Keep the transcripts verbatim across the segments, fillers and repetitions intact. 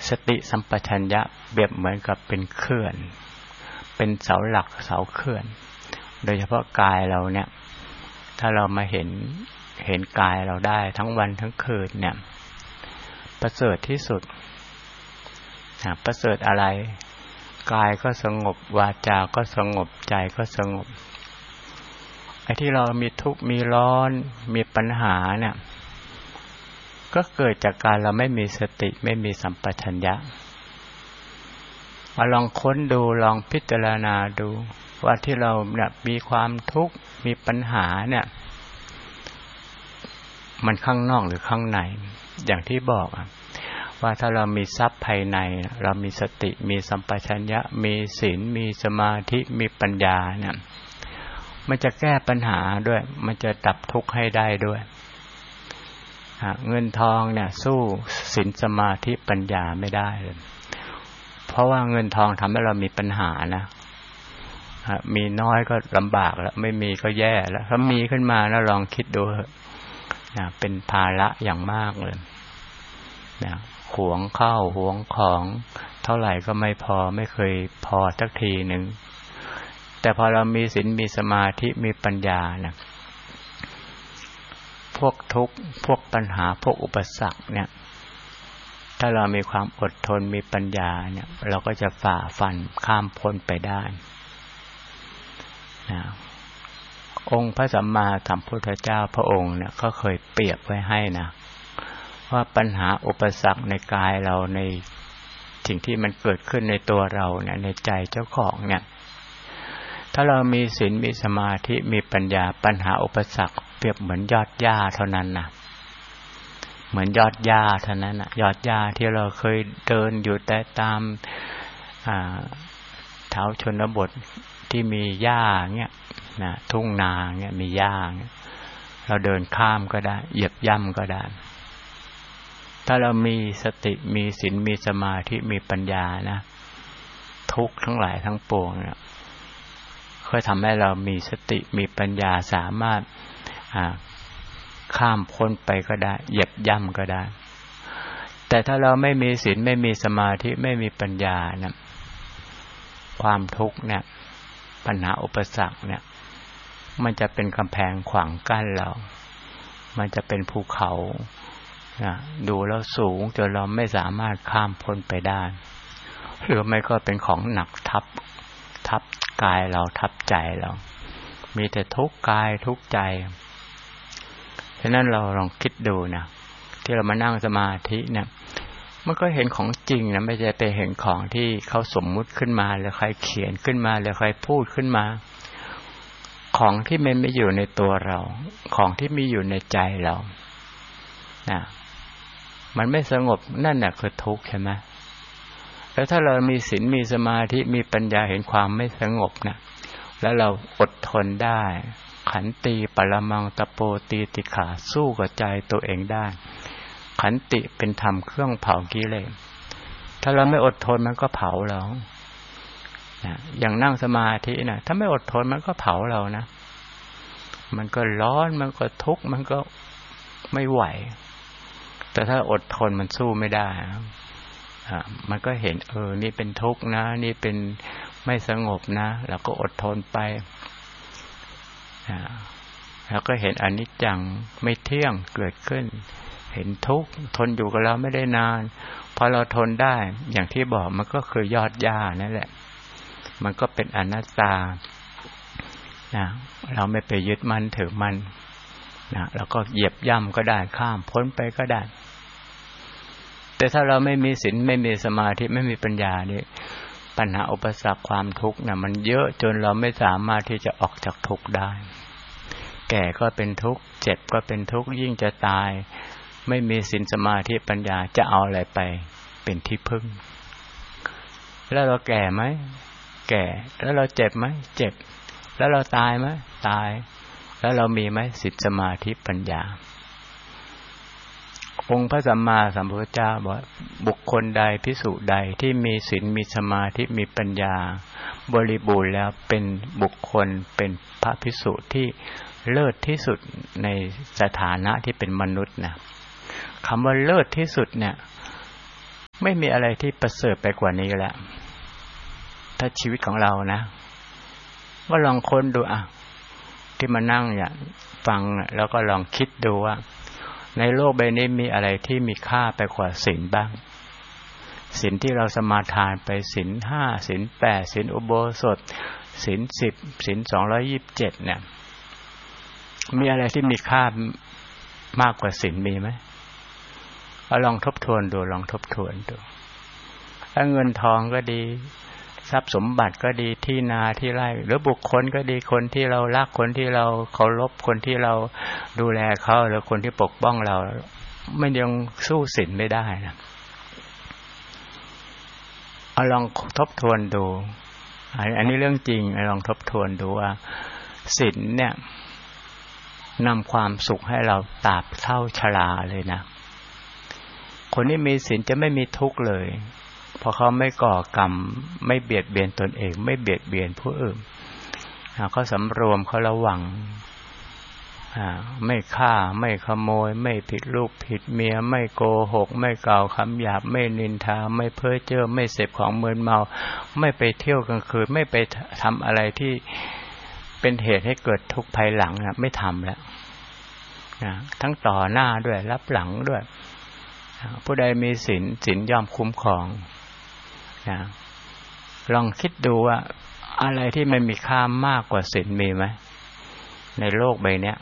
สติสัมปชัญญะเปรียบเหมือนกับเป็นเขื่อนเป็นเสาหลักเสาเขื่อนโดยเฉพาะกายเราเนี่ยถ้าเรามาเห็นเห็นกายเราได้ทั้งวันทั้งคืนเนี่ยประเสริฐที่สุดนะประเสริฐอะไรกายก็สงบวาจาก็สงบใจก็สงบไอ้ที่เรามีทุกข์มีร้อนมีปัญหาเนี่ยก็เกิดจากการเราไม่มีสติไม่มีสัมปชัญญะมาลองค้นดูลองพิจารณาดูว่าที่เราเนี่ยมีความทุกข์มีปัญหาเนี่ยมันข้างนอกหรือข้างในอย่างที่บอกว่าถ้าเรามีทรัพย์ภายในเรามีสติมีสัมปชัญญะมีศีลมีสมาธิมีปัญญาเนี่ยมันจะแก้ปัญหาด้วยมันจะดับทุกข์ให้ได้ด้วยเงินทองเนี่ยสู้ศีลสมาธิปัญญาไม่ได้เลยเพราะว่าเงินทองทำให้เรามีปัญหานะมีน้อยก็ลำบากแล้วไม่มีก็แย่แล้วถ้ามีขึ้นมาแล้วลองคิดดูนะเป็นภาระอย่างมากเลยนะหวงข้าวหวงของเท่าไหร่ก็ไม่พอไม่เคยพอสักทีหนึ่งแต่พอเรามีศีลมีสมาธิมีปัญญานะพวกทุกข์พวกปัญหาพวกอุปสรรคเนี่ยถ้าเรามีความอดทนมีปัญญาเนี่ยเราก็จะฝ่าฟันข้ามพ้นไปได้นะองค์พระสัมมาสัมพุทธเจ้าพระองค์เนี่ยก็เคยเปรียบไว้ให้นะว่าปัญหาอุปสรรคในกายเราในสิ่งที่มันเกิดขึ้นในตัวเราเนี่ยในใจเจ้าของเนี่ยถ้าเรามีศีลมีสมาธิมีปัญญาปัญหาอุปสรรคเปรียบเหมือนยอดหญ้าเท่านั้นนะเหมือนยอดหญ้าเท่านั้นนะยอดหญ้าที่เราเคยเดินอยู่แต่ตามแถวชนบทที่มีหญ้าเงี้ยนะทุ่งนาเงี้ยมีหญ้าเราเดินข้ามก็ได้เหยียบย่ำก็ได้ถ้าเรามีสติมีศีลมีสมาธิมีปัญญานะทุกข์ทั้งหลายทั้งปวงเนี่ยก็ทำให้เรามีสติมีปัญญาสามารถข้ามพ้นไปก็ได้เหยียบย่ำก็ได้แต่ถ้าเราไม่มีศีลไม่มีสมาธิไม่มีปัญญานะความทุกข์เนี่ยปัญหาอุปสรรคเนี่ยมันจะเป็นกำแพงขวางกั้นเรามันจะเป็นภูเขานะดูแล้วสูงจนเราไม่สามารถข้ามพ้นไปได้หรือไม่ก็เป็นของหนักทับทับกายเราทับใจเรามีแต่ทุกข์กายทุกข์ใจฉะนั้นเราลองคิดดูนะที่เรามานั่งสมาธิเนี่ยมันก็เห็นของจริงนะไม่ใช่ไปเห็นของที่เขาสมมุติขึ้นมาหรือใครเขียนขึ้นมาหรือใครพูดขึ้นมาของที่มันไม่อยู่ในตัวเราของที่มีอยู่ในใจเรานะมันไม่สงบนั่นแหละคือทุกข์ใช่ไหมแล้วถ้าเรามีศีลมีสมาธิมีปัญญาเห็นความไม่สงบนะแล้วเราอดทนได้ขันติปรมังตโปตีติขาสู้กับใจตัวเองได้ขันติเป็นธรรมเครื่องเผากิเลสถ้าเราไม่อดทนมันก็เผาเรานะอย่างนั่งสมาธินะถ้าไม่อดทนมันก็เผาเรานะมันก็ร้อนมันก็ทุกข์มันก็ไม่ไหวแต่ถ้าอดทนมันสู้ไม่ได้อ่ามันก็เห็นเออนี่เป็นทุกข์นะนี่เป็นไม่สงบนะเราก็อดทนไปอ่าแล้วก็เห็นอนิจจังไม่เที่ยงเกิดขึ้นเห็นทุกข์ทนอยู่กับเราไม่ได้นานพอเราทนได้อย่างที่บอกมันก็คือยอดหญ้านั่นแหละมันก็เป็นอนัตตานะเราไม่ไปยึดมั่นถือมั่นนะเราก็เหยียบย่ำก็ได้ข้ามพ้นไปก็ได้แต่ถ้าเราไม่มีศีลไม่มีสมาธิไม่มีปัญญานี่ปัญหาอุปสรรคความทุกข์นะมันเยอะจนเราไม่สามารถที่จะออกจากทุกข์ได้แก่ก็เป็นทุกข์เจ็บก็เป็นทุกข์ยิ่งจะตายไม่มีศีลสมาธิปัญญาจะเอาอะไรไปเป็นที่พึ่งแล้วเราแก่ไหมแก่แล้วเราเจ็บไหมเจ็บแล้วเราตายไหมตายแล้วเรามีไหมศีลสมาธิปัญญาองค์พระสัมมาสัมพุทธเจ้าบอกบุคคลใดภิกษุใดที่มีศีลมีสมาธิมีปัญญาบริบูรณ์แล้วเป็นบุคคลเป็นพระภิกษุที่เลิศที่สุดในสถานะที่เป็นมนุษย์นะคำว่าเลิศที่สุดเนี่ยไม่มีอะไรที่ประเสริฐไปกว่านี้แล้วถ้าชีวิตของเรานะก็ลองค้นดูอ่ะที่มานั่งอย่างฟังแล้วก็ลองคิดดูว่าในโลกใบนี้มีอะไรที่มีค่าไปกว่าศีลบ้างศีลที่เราสมาทานไปศีลห้าศีลแปดศีลอุโบสถศีลสิบศีลสองร้อยยี่สิบเจ็ดเนี่ยมีอะไรที่มีค่ามากกว่าศีลมีไหมลองทบทวนดูลองทบทวนดูถ้าเงินทองก็ดีทรัพย์สมบัติก็ดีที่นาที่ไร่หรือบุคคลก็ดีคนที่เรารักคนที่เราเคารพคนที่เราดูแลเขาหรือคนที่ปกป้องเราไม่ยังสู้ศีลไม่ได้นะเอาลองทบทวนดูอันนี้เรื่องจริงลองทบทวนดูว่าศีลเนี่ยนำความสุขให้เราตราบเท่าชราเลยนะคนที่มีศีลจะไม่มีทุกข์เลยเพราะเขาไม่ก่อกรรมไม่เบียดเบียนตนเองไม่เบียดเบียนผู้อื่นเขาสำรวมเขาระวังไม่ฆ่าไม่ขโมยไม่ผิดลูกผิดเมียไม่โกหกไม่กล่าวคำหยาบไม่นินทาไม่เพ้อเจ้อไม่เสพของมึนเมาไม่ไปเที่ยวกลางคืนไม่ไปทำอะไรที่เป็นเหตุให้เกิดทุกข์ภายหลังนะไม่ทำแล้วนะทั้งต่อหน้าด้วยรับหลังด้วยผู้ใดมีศีลศีลย่อมคุ้มครองนะลองคิดดูว่าอะไรที่มันมีค่ามากกว่าศีลมีไหมในโลกใบนี้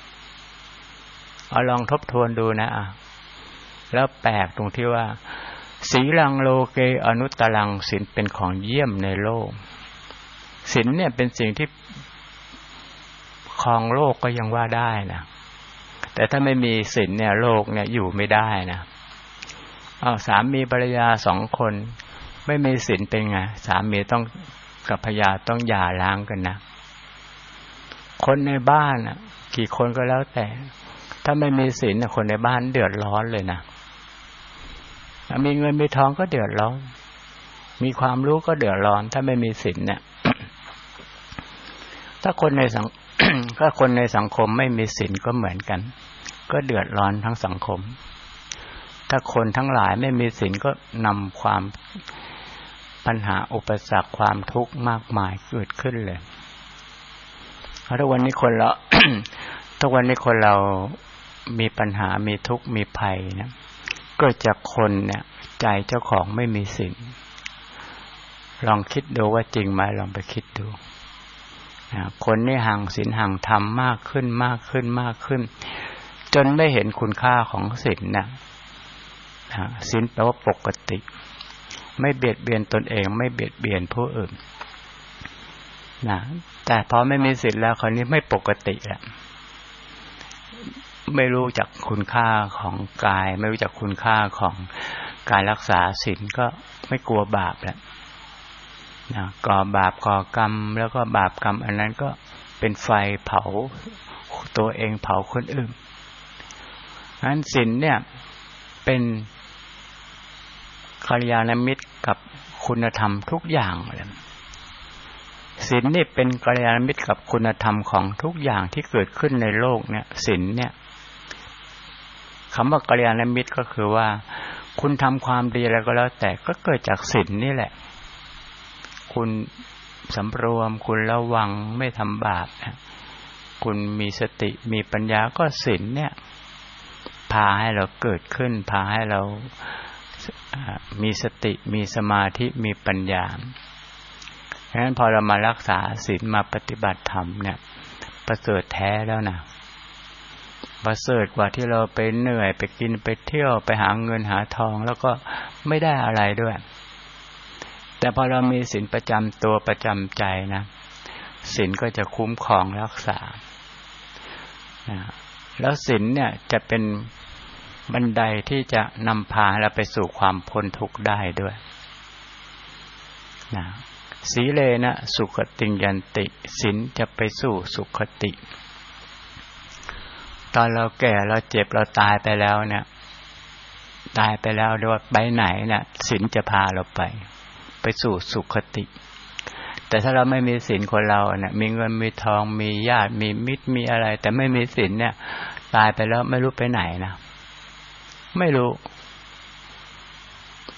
เอาลองทบทวนดูนะอ่ะแล้วแปลกตรงที่ว่าศีลังโลเกอนุตตรังศีลเป็นของเยี่ยมในโลกศีลเนี่ยเป็นสิ่งที่ครองโลกก็ยังว่าได้นะแต่ถ้าไม่มีศีลเนี่ยโลกเนี่ยอยู่ไม่ได้นะอ้าวสามีภรรยาสองคนไม่มีศีลเป็นไงสามีต้องกับภรรยาต้องหย่าร้างกันนะคนในบ้านอ่ะกี่คนก็แล้วแต่ถ้าไม่มีศีลน่ะคนในบ้านเดือดร้อนเลยนะมีเงินมีทองก็เดือดร้อนมีความรู้ก็เดือดร้อนถ้าไม่มีศีลเนี่ย ถ้าคนในสัง ถ้าคนในสังคมไม่มีศีลก็เหมือนกันก็เดือดร้อนทั้งสังคมถ้าคนทั้งหลายไม่มีศีลก็นำความปัญหาอุปสรรคความทุกข์มากมายเกิดขึ้นเลยเพราะทุกวันนี้คนเรา ทุกวันนี้คนเรามีปัญหามีทุกข์มีภัยนะเกิดจากคนเนี่ยใจเจ้าของไม่มีศีลลองคิดดูว่าจริงไหมลองไปคิดดูคนนี่ห่างศีลห่างธรรมมากขึ้นมากขึ้นมากขึ้นจนไม่เห็นคุณค่าของศีลนะศีลแปลว่าปกติไม่เบียดเบียนตนเองไม่เบียดเบียนผู้อื่นนะแต่พอไม่มีศีลแล้วคราวนี้ไม่ปกติแล้วไม่รู้จักคุณค่าของกายไม่รู้จักคุณค่าของการรักษาศีลก็ไม่กลัวบาปแล้วนะก่อบาปก่อกรรมแล้วก็บาปกรรมอันนั้นก็เป็นไฟเผาตัวเองเผาคนอื่นงั้นศีลเนี่ยเป็นกัลยาณมิตรกับคุณธรรมทุกอย่างเลยศีลนี่เป็นกัลยาณมิตรกับคุณธรรมของทุกอย่างที่เกิดขึ้นในโลกเนี่ยศีลเนี่ยคำว่ากัลยาณมิตรก็คือว่าคุณทำความดีอะไรก็แล้วแต่ก็เกิดจากศีลนี่แหละคุณสำรวมคุณระวังไม่ทำบาปคุณมีสติมีปัญญาก็ศีลเนี่ยพาให้เราเกิดขึ้นพาให้เรามีสติมีสมาธิมีปัญญาฉะนั้นพอเรามารักษาศีลมาปฏิบัติธรรมเนี่ยประเสริฐแท้แล้วนะประเสริฐกว่าที่เราไปเหนื่อยไปกินไปเที่ยวไปหาเงินหาทองแล้วก็ไม่ได้อะไรด้วยแต่พอเรามีศีลประจำตัวประจำใจนะศีลก็จะคุ้มครองรักษาแล้วศีลเนี่ยจะเป็นบันไดที่จะนำพาเราไปสู่ความพ้นทุกข์ได้ด้วยนะสีเลนะสุขติยันติศีลจะไปสู่สุขติตอนเราแก่เราเจ็บเราตายไปแล้วเนี่ยตายไปแล้วด้วยไปไหนเนี่ยศีลจะพาเราไปไปสู่สุขติแต่ถ้าเราไม่มีศีลคนเราเนี่ยมีเงินมีทองมีญาติมีมิตรมีอะไรแต่ไม่มีศีลเนี่ยตายไปแล้วไม่รู้ไปไหนนะไม่รู้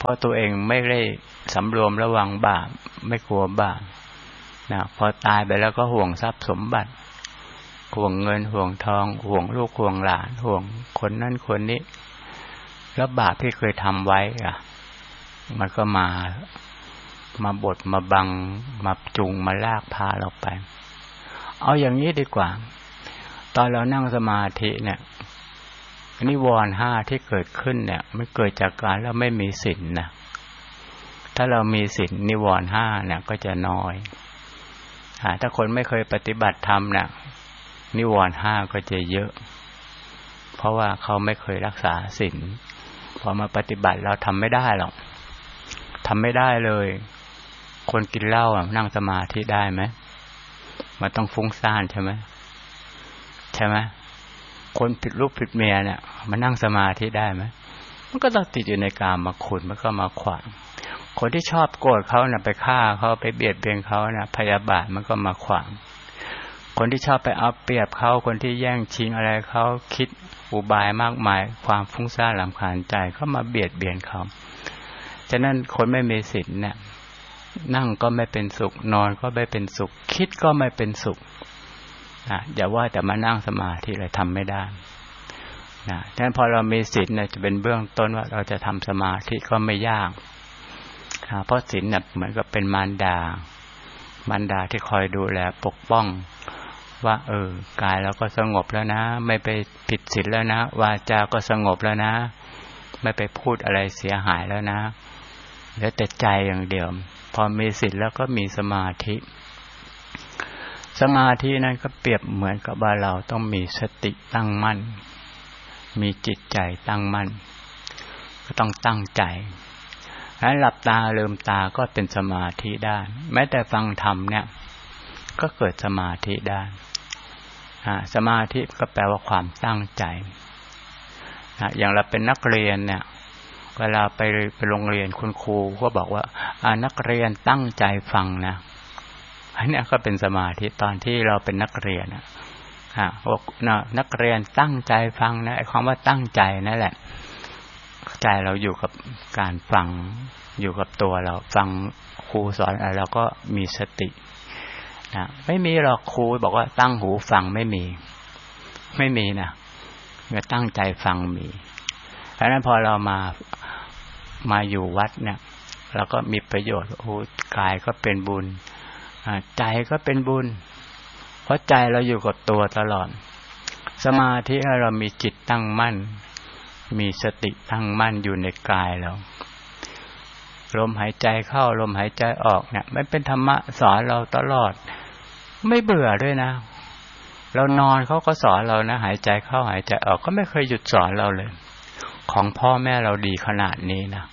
เพราะตัวเองไม่ได้สำรวมระวังบาปไม่กลัวบาปนะพอตายไปแล้วก็ห่วงทรัพย์สมบัติห่วงเงินห่วงทองห่วงลูกห่วงหลานห่วงคนนั้นคนนี้แล้วบาปที่เคยทำไว้อ่ะมันก็มามาบดมาบังมาจูงมาลากพาเราไปเอาอย่างนี้ดีกว่าตอนเรานั่งสมาธิเนี่ยนิวรณ์ห้าที่เกิดขึ้นเนี่ยมันเกิดจากการเราไม่มีศีลนะถ้าเรามีศีลนิวรณ์ห้าเนี่ยก็จะน้อยถ้าคนไม่เคยปฏิบัติธรรมเนี่ยนิวรณ์ห้าก็จะเยอะเพราะว่าเขาไม่เคยรักษาศีลพอมาปฏิบัติเราทำไม่ได้หรอกทำไม่ได้เลยคนกินเหล้านั่งสมาธิได้ไหมมันต้องฟุ้งซ่านใช่ไหมใช่ไหมคนผิดลูกผิดเมียเนี่ยมานั่งสมาธิได้ไหมมันก็ต้องติดอยู่ในกามมาขุนมันก็มาขวางคนที่ชอบโกรธเขาเนี่ยไปฆ่าเขาไปเบียดเบียนเขาเนี่ยพยาบาทมันก็มาขวางคนที่ชอบไปเอาเปรียบเขาคนที่แย่งชิงอะไรเขาคิดอุบายมากมายความฟุ้งซ่านรำคาญใจก็มาเบียดเบียนเขาฉะนั้นคนไม่มีศีลเนี่ยนั่งก็ไม่เป็นสุขนอนก็ไม่เป็นสุขคิดก็ไม่เป็นสุขนะอย่าว่าแต่มานั่งสมาธิเลยทำไม่ได้นะฉะนั้นพอเรามีศีลเนี่ยจะเป็นเบื้องต้นว่าเราจะทำสมาธิก็ไม่ยากนะเพราะศีลเนี่ยเหมือนกับเป็นมารดามารดาที่คอยดูแลปกป้องว่าเออกายเราก็สงบแล้วนะไม่ไปผิดศีลแล้วนะวาจาก็สงบแล้วนะไม่ไปพูดอะไรเสียหายแล้วนะเหลือแต่ใจอย่างเดียวพอมีศีลแล้วก็มีสมาธิสมาธินั้นก็เปรียบเหมือนกับว่าเราต้องมีสติตั้งมั่นมีจิตใจตั้งมั่นก็ต้องตั้งใจให้หลับตาลืมตาก็เป็นสมาธิได้แม้แต่ฟังธรรมเนี่ยก็เกิดสมาธิได้สมาธิก็แปลว่าความตั้งใจอย่างเราเป็นนักเรียนเนี่ยเวลาไปไปโรงเรียนคุณครูก็บอกว่านักเรียนตั้งใจฟังนะอันนี้ก็เป็นสมาธิตอนที่เราเป็นนักเรียนนะฮะนักเรียนตั้งใจฟังนะไอ้ความว่าตั้งใจนั่นแหละใจเราอยู่กับการฟังอยู่กับตัวเราฟังครูสอนอะไรเราก็มีสตินะไม่มีหรอกครูบอกว่าตั้งหูฟังไม่มีไม่มีนะเมื่อตั้งใจฟังมีเพราะนั้นพอเรามามาอยู่วัดเนี่ยเราก็มีประโยชน์โอ้กายก็เป็นบุญใจก็เป็นบุญเพราะใจเราอยู่กับตัวตลอดสมาธิเรามีจิตตั้งมั่นมีสติตั้งมั่นอยู่ในกายเราลมหายใจเข้าลมหายใจออกเนี่ยมันเป็นธรรมะสอนเราตลอดไม่เบื่อด้วยนะเรานอนเขาก็สอนเรานะหายใจเข้าหายใจออกก็ไม่เคยหยุดสอนเราเลยของพ่อแม่เราดีขนาดนี้นะ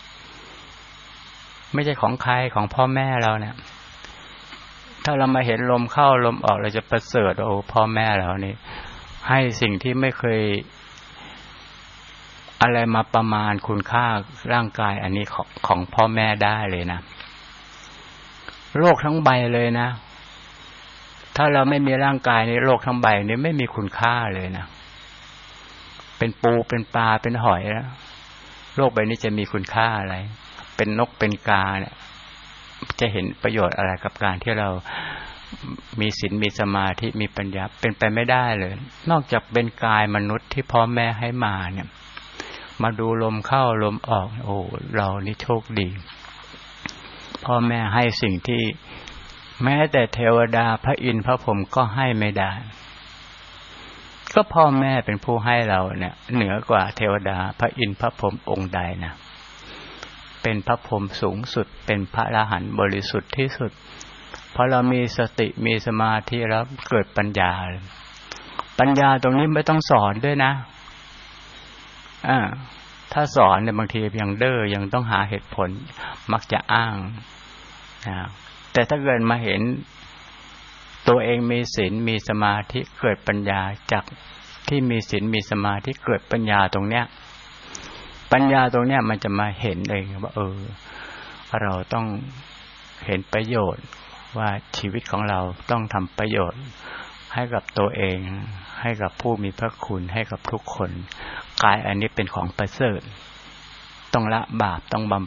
ไม่ใช่ของใครของพ่อแม่เราเนี่ยถ้าเรามาเห็นลมเข้าลมออกเราจะประเสริฐโอ้พ่อแม่เรานี่ให้สิ่งที่ไม่เคยอะไรมาประมาณคุณค่าร่างกายอันนี้ของของพ่อแม่ได้เลยนะโลกทั้งใบเลยนะถ้าเราไม่มีร่างกายนี้โลกทั้งใบนี้ไม่มีคุณค่าเลยนะเป็นปูเป็นปลาเป็นหอยนะโลกใบนี้จะมีคุณค่าอะไรเป็นนกเป็นกาเนี่ยจะเห็นประโยชน์อะไรกับการที่เรามีศีลมีสมาธิมีปัญญาเป็นไปไม่ได้เลยนอกจากเป็นกายมนุษย์ที่พ่อแม่ให้มาเนี่ยมาดูลมเข้าลมออกโอ้เรานี่โชคดีพ่อแม่ให้สิ่งที่แม้แต่เทวดาพระอินทร์พระพรหมก็ให้ไม่ได้ก็พ่อแม่เป็นผู้ให้เราเนี่ยเหนือกว่าเทวดาพระอินทร์พระพรหมองค์ใดนะเป็นพระพรหมสูงสุดเป็นพระอรหันต์บริสุทธิ์ที่สุดเพราะเรามีสติมีสมาธิแล้วเกิดปัญญาปัญญาตรงนี้ไม่ต้องสอนด้วยนะอ่าถ้าสอนเนี่ยบางทียังเด้อยังต้องหาเหตุผลมักจะอ้างนะแต่ถ้าเกิดมาเห็นตัวเองมีศีลมีสมาธิเกิดปัญญาจากที่มีศีลมีสมาธิเกิดปัญญาตรงเนี้ยปัญญาตรงเนี้ยมันจะมาเห็นเองว่าเออเราต้องเห็นประโยชน์ว่าชีวิตของเราต้องทำประโยชน์ให้กับตัวเองให้กับผู้มีพระคุณให้กับทุกคนกายอันนี้เป็นของประเสริฐต้องละบาปต้องบำ